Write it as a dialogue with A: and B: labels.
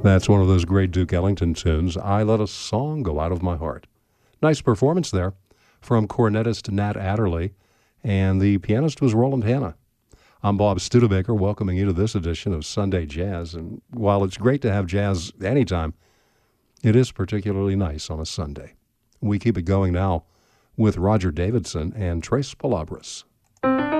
A: That's one of those great Duke Ellington tunes, I Let a Song Go Out of My Heart. Nice performance there from cornetist Nat Adderley, and the pianist was Roland Hanna. I'm Bob Studebaker, welcoming you to this edition of Sunday Jazz. And while it's great to have jazz anytime, it is particularly nice on a Sunday. We keep it going now with Roger Davidson and Tres Palabras.